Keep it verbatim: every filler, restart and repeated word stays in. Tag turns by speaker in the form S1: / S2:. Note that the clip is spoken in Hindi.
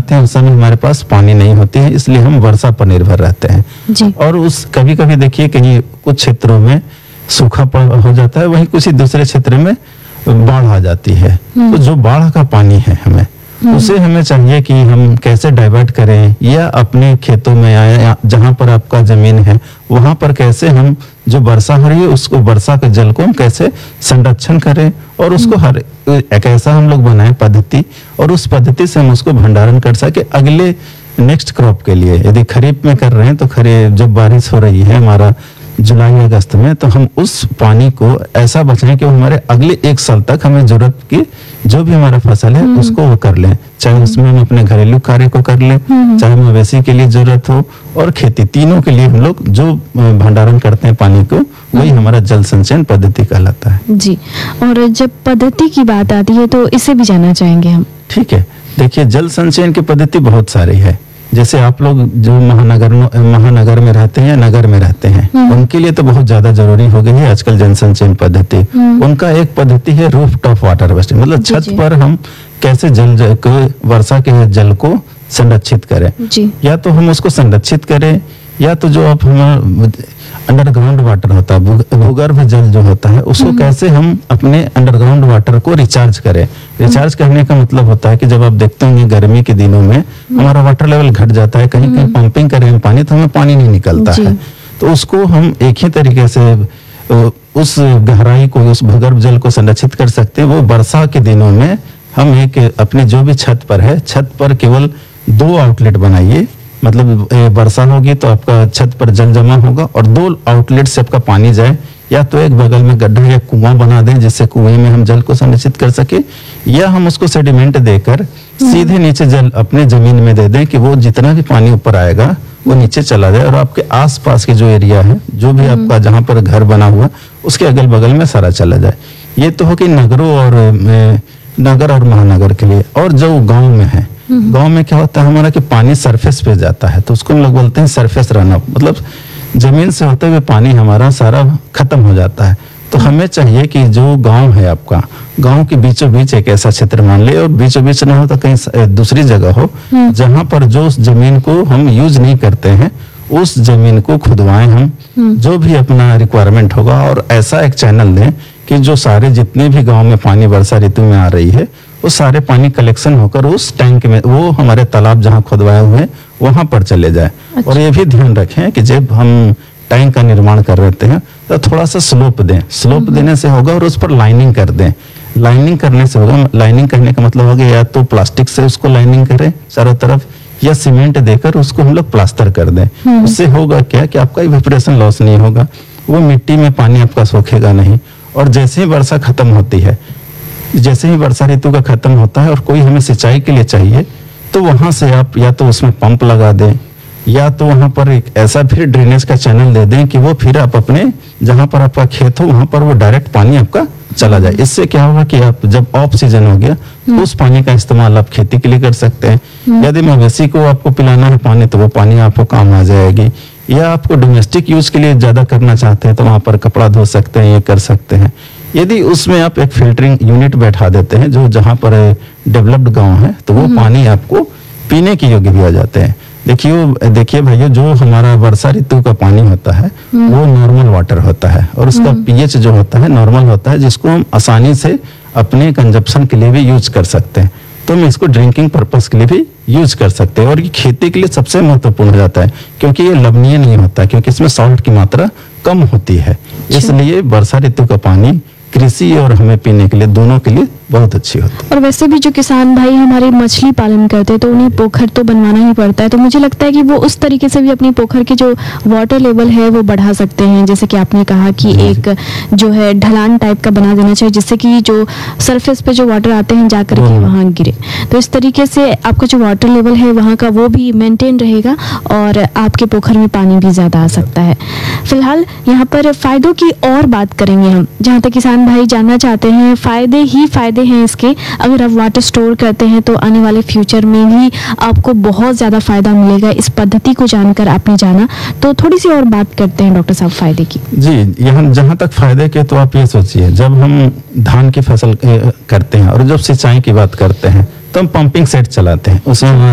S1: लगाते हैं उस समय हमारे पास पानी नहीं होती है, इसलिए हम वर्षा पर निर्भर रहते हैं
S2: जी।
S1: और उस कभी कभी देखिए कहीं कुछ क्षेत्रों में सूखा हो जाता है, वहीं कुछ दूसरे क्षेत्र में बाढ़ आ जाती है। तो जो बाढ़ का पानी है हमें उसे हमें चाहिए कि हम कैसे डाइवर्ट करें, या अपने खेतों में या जहाँ पर आपका जमीन है वहां पर कैसे हम जो वर्षा हो रही है उसको वर्षा के जल को हम कैसे संरक्षण करें और उसको हर एक ऐसा हम लोग बनाएं पद्धति, और उस पद्धति से हम उसको भंडारण कर सके अगले नेक्स्ट क्रॉप के लिए। यदि खरीफ में कर रहे हैं तो खरीफ जब बारिश हो रही है हमारा जुलाई अगस्त में, तो हम उस पानी को ऐसा बचाएं कि वो हमारे अगले एक साल तक हमें जरूरत की जो भी हमारा फसल है उसको वो कर लें, चाहे उसमें हम अपने घरेलू कार्य को कर लें, चाहे मवेशी के लिए जरूरत हो और खेती, तीनों के लिए हम लोग जो भंडारण करते हैं पानी को वही हमारा जल संचयन पद्धति कहलाता है।
S2: जी, और जब पद्धति की बात आती है तो इसे भी जानना चाहेंगे हम।
S1: ठीक है, देखिए जल संचयन की पद्धति बहुत सारी है। जैसे आप लोग जो महानगर महानगर में रहते हैं या नगर में रहते हैं उनके लिए तो बहुत ज्यादा जरूरी हो गई है आजकल जल संचयन पद्धति। उनका एक पद्धति है रूफ टॉप वाटर हार्वेस्टिंग, मतलब छत पर हम कैसे जल, जल को वर्षा के जल को संरक्षित करें
S2: जी।
S1: या तो हम उसको संरक्षित करें, या तो जो आप हम अंडरग्राउंड वाटर होता है, भूगर्भ जल जो होता है उसको कैसे हम अपने अंडरग्राउंड वाटर को रिचार्ज करें। रिचार्ज करने का मतलब होता है कि जब आप देखते होंगे गर्मी के दिनों में हमारा वाटर लेवल घट जाता है, कहीं कहीं पंपिंग करें हम पानी तो हमें पानी नहीं निकलता है, तो उसको हम एक ही तरीके से उस गहराई को, उस भूगर्भ जल को संरक्षित कर सकते हैं। वो वर्षा के दिनों में हम एक अपने जो भी छत पर है, छत पर केवल दो आउटलेट बनाइए, मतलब वर्षा होगी तो आपका छत पर जल जमा होगा और दो आउटलेट से आपका पानी जाए, या तो एक बगल में गड्ढा या कुआं बना दें जिससे कुएं में हम जल को संरक्षित कर सके, या हम उसको सेडिमेंट देकर सीधे नीचे जल अपने जमीन में दे दें कि वो जितना भी पानी ऊपर आएगा वो नीचे चला जाए और आपके आसपास के जो एरिया है, जो भी आपका जहाँ पर घर बना हुआ उसके अगल बगल में सारा चला जाए। ये तो हो कि नगरों और नगर और महानगर के लिए। और जो गाँव में है, गांव में क्या होता है हमारा कि पानी सरफेस पे जाता है तो उसको हम लोग बोलते हैं सरफेस रन अप, मतलब जमीन से होते हुए पानी हमारा सारा खत्म हो जाता है। तो हमें चाहिए कि जो गांव है आपका, गांव के बीचों बीच एक ऐसा क्षेत्र मान ले, और बीचों बीच ना हो तो कहीं दूसरी जगह हो जहां पर जो उस जमीन को हम यूज नहीं करते हैं उस जमीन को खुदवाएं हम, जो भी अपना रिक्वायरमेंट होगा, और ऐसा एक चैनल दें कि जो सारे जितने भी गांव में पानी वर्षा ऋतु में आ रही है वो सारे पानी कलेक्शन होकर उस टैंक में, वो हमारे तालाब जहाँ खुदवाए हुए हैं वहां पर चले जाए। अच्छा। और ये भी ध्यान रखें कि जब हम टैंक का निर्माण कर रहे हैं तो थोड़ा सा स्लोप दें, स्लोप देने से होगा, और उस पर लाइनिंग कर दें। लाइनिंग करने से होगा, लाइनिंग करने का मतलब होगा या तो प्लास्टिक से उसको लाइनिंग करें चारों तरफ, या सीमेंट देकर उसको हम लोग प्लास्टर कर दें। उससे होगा क्या कि आपका इवेपोरेशन लॉस नहीं होगा, वो मिट्टी में पानी आपका सोखेगा नहीं। और जैसे ही वर्षा खत्म होती है, जैसे ही वर्षा ऋतु का खत्म होता है और कोई हमें सिंचाई के लिए चाहिए तो वहां से आप या तो उसमें पंप लगा दें, या तो वहां पर एक ऐसा फिर ड्रेनेज का चैनल दे दें कि वो फिर आप अपने जहां पर आपका खेत हो वहां पर वो डायरेक्ट पानी आपका चला जाए। इससे क्या होगा कि आप जब ऑफ सीजन हो गया तो उस पानी का इस्तेमाल आप खेती के लिए कर सकते हैं। यदि मवेशी को आपको पिलाना है पानी तो वो पानी आपको काम आ जाएगी, या आपको डोमेस्टिक यूज के लिए ज्यादा करना चाहते हैं तो वहां पर कपड़ा धो सकते हैं, ये कर सकते हैं। यदि उसमें आप एक फिल्टरिंग यूनिट बैठा देते हैं जो जहां पर डेवलप्ड गांव है तो वो पानी आपको पीने के योग्य भी आ जाते हैं। देखिए देखिए भैया, जो हमारा वर्षा ऋतु का पानी होता है वो नॉर्मल वाटर होता है, और उसका पीएच जो होता है नॉर्मल होता है, जिसको हम आसानी से अपने कंजप्शन के लिए भी यूज कर सकते हैं। तो हम इसको ड्रिंकिंग पर्पस के लिए भी यूज कर सकते हैं, और ये खेती के लिए सबसे महत्वपूर्ण हो जाता है क्योंकि ये लवणीय नहीं होता, क्योंकि इसमें सॉल्ट की मात्रा कम होती है। इसलिए वर्षा ऋतु का पानी कृषि और हमें पीने के लिए दोनों के लिए बहुत अच्छी होती है।
S2: और वैसे भी जो किसान भाई हमारे मछली पालन करते हैं तो उन्हें पोखर तो बनवाना ही पड़ता है, तो मुझे लगता है कि वो उस तरीके से भी अपनी पोखर की जो वाटर लेवल है वो बढ़ा सकते हैं। जैसे कि आपने कहा कि एक जो है ढलान टाइप का बना देना चाहिए जिससे कि जो सरफेस पे जो वाटर आते हैं जाकर के वहाँ गिरे, तो इस तरीके से आपका जो वाटर लेवल है वहाँ का वो भी मेंटेन रहेगा और आपके पोखर में पानी भी ज्यादा आ सकता है। फिलहाल यहाँ पर फायदों की और बात करेंगे हम, जहाँ तक किसान भाई जानना चाहते हैं फायदे ही फायदे हैं इसके। अगर आप वाटर स्टोर करते हैं तो आने वाले फ्यूचर में भी आपको बहुत ज्यादा फायदा मिलेगा। इस पद्धति को जानकर आपने जाना, तो थोड़ी सी और बात करते हैं डॉक्टर साहब फायदे की।
S1: जी, यहाँ जहाँ तक फायदे के, तो आप ये सोचिए जब हम धान की फसल करते हैं और जब सिंचाई की बात करते हैं तो हम पंपिंग सेट चलाते हैं, उसमें